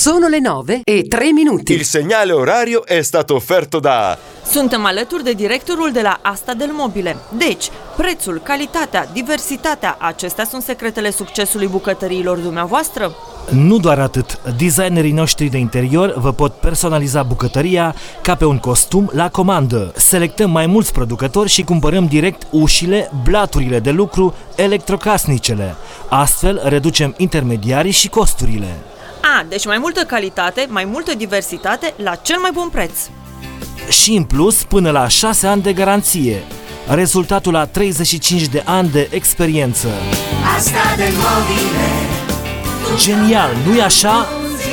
Sono le 9:03. Il segnale orario è stato offerto da... Suntem alături de directorul de la Asta del Mobile. Deci, prețul, calitatea, diversitatea, acestea sunt secretele succesului bucătăriilor dumneavoastră? Nu doar atât, designerii noștri de interior vă pot personaliza bucătăria ca pe un costum la comandă. Selectăm mai mulți producători și cumpărăm direct ușile, blaturile de lucru, electrocasnicele. Astfel reducem intermediarii și costurile. Deci mai multă calitate, mai multă diversitate la cel mai bun preț. Și în plus până la 6 ani de garanție. Rezultatul la 35 de ani de experiență. Asta del Mobile. Genial, nu-i așa?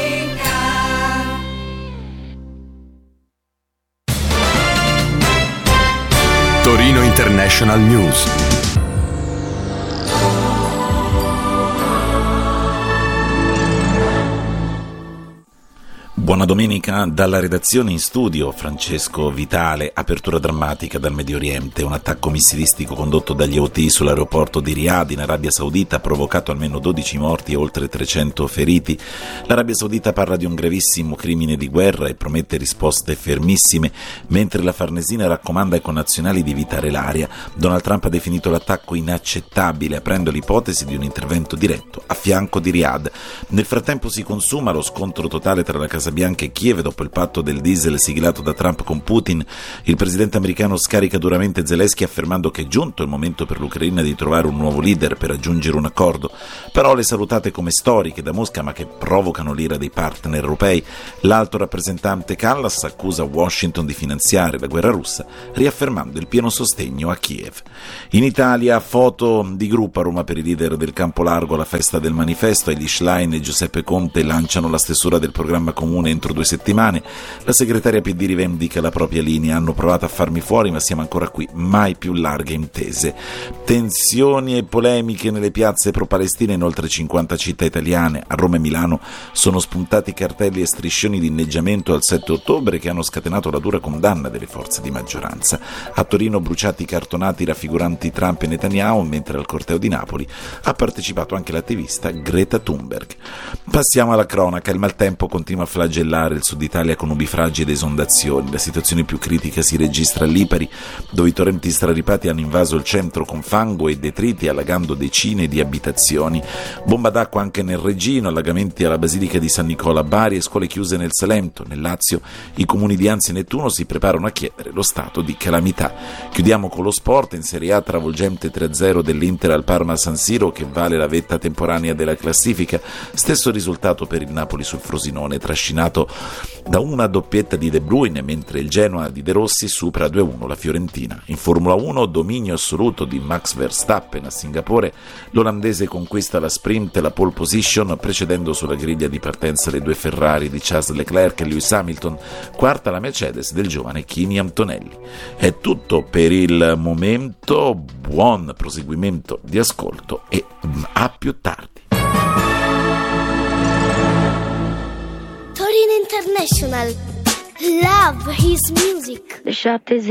Torino International News. Buona domenica dalla redazione in studio Francesco Vitale. Apertura drammatica dal Medio Oriente. Un attacco missilistico condotto dagli Houthi sull'aeroporto di Riyadh in Arabia Saudita ha provocato almeno 12 morti e oltre 300 feriti. L'Arabia Saudita parla di un gravissimo crimine di guerra e promette risposte fermissime, mentre la Farnesina raccomanda ai connazionali di evitare l'area. Donald Trump ha definito l'attacco inaccettabile, aprendo l'ipotesi di un intervento diretto a fianco di Riyadh. Nel frattempo si consuma lo scontro totale tra la Casa Bianca e Kiev dopo il patto del diesel siglato da Trump con Putin. Il presidente americano scarica duramente Zelensky affermando che è giunto il momento per l'Ucraina di trovare un nuovo leader per raggiungere un accordo. Parole salutate come storiche da Mosca ma che provocano l'ira dei partner europei. L'alto rappresentante Kallas accusa Washington di finanziare la guerra russa, riaffermando il pieno sostegno a Kiev. In Italia, foto di gruppo a Roma per i leader del campo largo alla festa del manifesto. Elly Schlein e Giuseppe Conte lanciano la stesura del programma comune entro 2 settimane. La segretaria PD rivendica la propria linea. Hanno provato a farmi fuori ma siamo ancora qui, mai più larghe intese. Tensioni e polemiche nelle piazze pro-palestine in oltre 50 città italiane. A Roma e Milano sono spuntati cartelli e striscioni di inneggiamento al 7 ottobre che hanno scatenato la dura condanna delle forze di maggioranza. A Torino bruciati cartonati raffiguranti Trump e Netanyahu, mentre al corteo di Napoli ha partecipato anche l'attivista Greta Thunberg. Passiamo alla cronaca. Il maltempo continua a flagellare il sud Italia con nubifragi ed esondazioni. La situazione più critica si registra a Lipari, dove i torrenti straripati hanno invaso il centro con fango e detriti, allagando decine di abitazioni. Bomba d'acqua anche nel Regino, allagamenti alla Basilica di San Nicola a Bari e scuole chiuse nel Salento. Nel Lazio i comuni di Anzi e Nettuno si preparano a chiedere lo stato di calamità. Chiudiamo con lo sport. In Serie A travolgente 3-0 dell'Inter al Parma San Siro che vale la vetta temporanea della classifica. Stesso risultato per il Napoli sul Frosinone, trascinato da una doppietta di De Bruyne, mentre il Genoa di De Rossi supera 2-1 la Fiorentina. In Formula 1 dominio assoluto di Max Verstappen a Singapore. L'olandese conquista la sprint e la pole position, precedendo sulla griglia di partenza le 2 Ferrari di Charles Leclerc e Lewis Hamilton, quarta la Mercedes del giovane Kimi Antonelli. È tutto per il momento, buon proseguimento di ascolto e a più tardi. Torino International. Love his music. Lasciate